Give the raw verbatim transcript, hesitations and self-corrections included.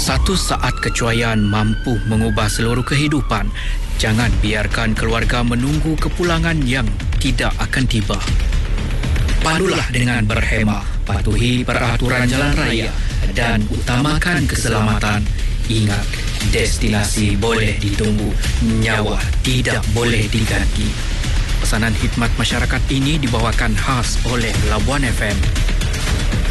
Satu saat kecuaian mampu mengubah seluruh kehidupan. Jangan biarkan keluarga menunggu kepulangan yang tidak akan tiba. Pandulah dengan berhemah, patuhi peraturan jalan raya dan utamakan keselamatan. Ingat, destinasi boleh ditunggu, nyawa tidak boleh diganti. Pesanan khidmat masyarakat ini dibawakan khas oleh Labuan F M.